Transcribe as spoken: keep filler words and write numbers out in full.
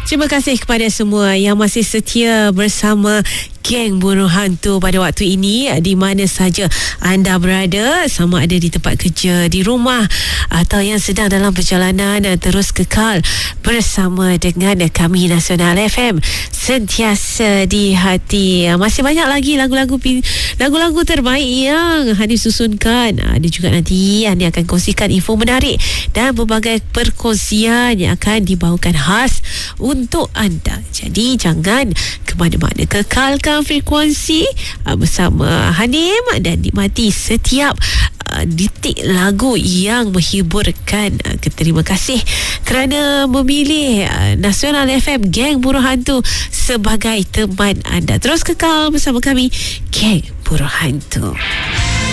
Terima kasih kepada semua yang masih setia bersama Geng Buruh Hantu pada waktu ini, di mana saja anda berada, sama ada di tempat kerja, di rumah, atau yang sedang dalam perjalanan. Terus kekal bersama dengan kami Nasional F M, sentiasa di hati. Masih banyak lagi lagu-lagu lagu-lagu terbaik yang Hani susunkan. Ada juga nanti Hani akan kongsikan info menarik dan berbagai perkongsian yang akan dibawakan khas untuk anda. Jadi jangan ke mana-mana, kekalkan frekuensi uh, bersama Hanim dan nikmati setiap uh, detik lagu yang menghiburkan. Uh, terima kasih kerana memilih uh, Nasional F M Geng Buruh Hantu sebagai teman anda. Terus kekal bersama kami, Geng Buruh Hantu.